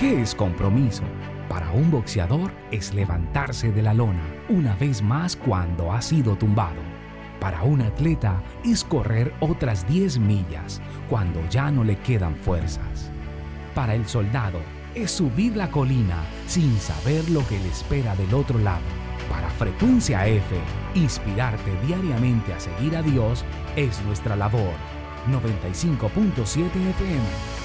¿Qué es compromiso? Para un boxeador es levantarse de la lona una vez más cuando ha sido tumbado. Para un atleta es correr otras 10 millas cuando ya no le quedan fuerzas. Para el soldado es subir la colina sin saber lo que le espera del otro lado. Para Frecuencia F, inspirarte diariamente a seguir a Dios es nuestra labor. 95.7 FM